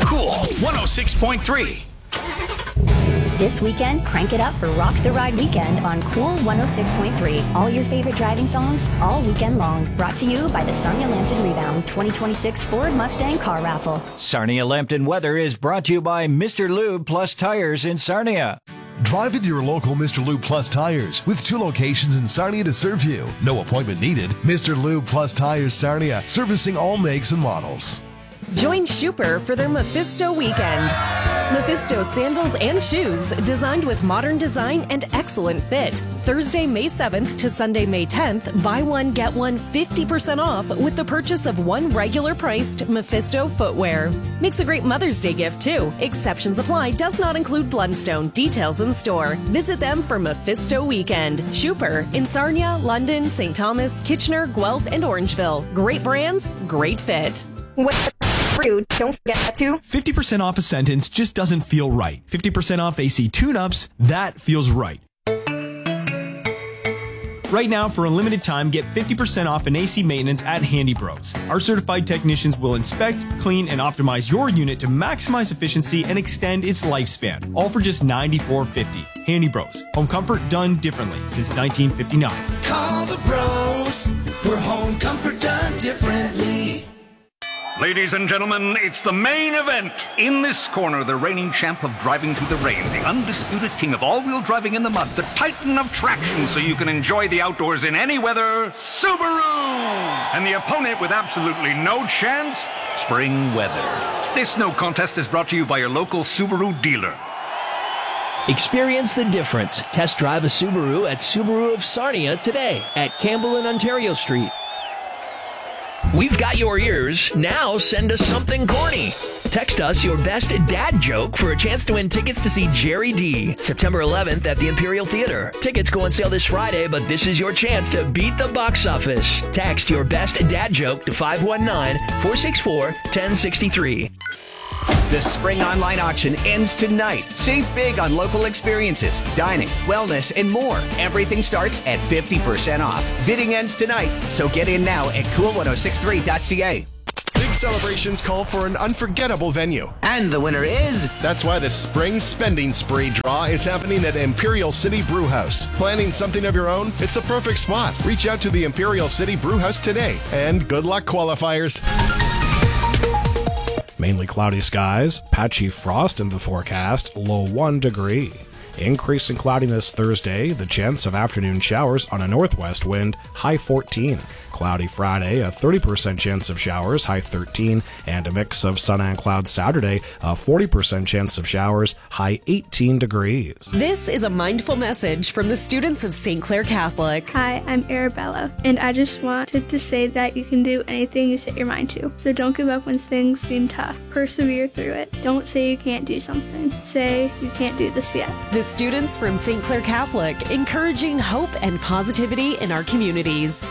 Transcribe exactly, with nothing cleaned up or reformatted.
Cool one oh six point three. This weekend, crank it up for Rock the Ride Weekend on Cool one oh six point three. All your favorite driving songs, all weekend long. Brought to you by the Sarnia Lambton Rebound twenty twenty-six Ford Mustang Car Raffle. Sarnia Lambton Weather is brought to you by Mister Lube Plus Tires in Sarnia. Drive into your local Mister Lube Plus Tires with two locations in Sarnia to serve you. No appointment needed. Mister Lube Plus Tires Sarnia, servicing all makes and models. Join Schuper for their Mephisto weekend. Mephisto sandals and shoes designed with modern design and excellent fit. Thursday, May seventh to Sunday, May tenth, buy one, get one fifty percent off with the purchase of one regular priced Mephisto footwear. Makes a great Mother's Day gift too. Exceptions apply. Does not include Blundstone. Details in store. Visit them for Mephisto weekend. Schuper in Sarnia, London, Saint Thomas, Kitchener, Guelph, and Orangeville. Great brands, great fit. Rude. Don't forget to fifty percent off a sentence just doesn't feel right. fifty percent off A C tune-ups, that feels right. Right now, for a limited time, get fifty percent off an A C maintenance at Handy Bros. Our certified technicians will inspect, clean, and optimize your unit to maximize efficiency and extend its lifespan, all for just ninety-four fifty. Handy Bros. Home comfort done differently since nineteen fifty-nine. Call the bros. We're home comfort done differently. Ladies and gentlemen, it's the main event. In this corner, the reigning champ of driving through the rain, the undisputed king of all-wheel driving in the mud, the titan of traction so you can enjoy the outdoors in any weather, Subaru! And the opponent with absolutely no chance, spring weather. This no contest is brought to you by your local Subaru dealer. Experience the difference. Test drive a Subaru at Subaru of Sarnia today at Campbell and Ontario Street. We've got your ears. Now send us something corny. Text us your best dad joke for a chance to win tickets to see Jerry D. September eleventh at the Imperial Theater. Tickets go on sale this Friday, but this is your chance to beat the box office. Text your best dad joke to five one nine, four six four, one oh six three. The spring online auction ends tonight. Save big on local experiences, dining, wellness, and more. Everything starts at fifty percent off. Bidding ends tonight, so get in now at cool ten sixty-three dot c a. Big celebrations call for an unforgettable venue. And the winner is... That's why the Spring Spending Spree draw is happening at Imperial City Brewhouse. Planning something of your own? It's the perfect spot. Reach out to the Imperial City Brewhouse today. And good luck, qualifiers. Mainly cloudy skies, patchy frost in the forecast, low one degree. Increasing cloudiness Thursday, the chance of afternoon showers on a northwest wind, high fourteen. Cloudy Friday, a thirty percent chance of showers, high thirteen, and a mix of sun and clouds Saturday, a forty percent chance of showers, high eighteen degrees. This is a mindful message from the students of Saint Clair Catholic. Hi, I'm Arabella, and I just wanted to say that you can do anything you set your mind to. So don't give up when things seem tough. Persevere through it. Don't say you can't do something. Say you can't do this yet. The students from Saint Clair Catholic, encouraging hope and positivity in our communities.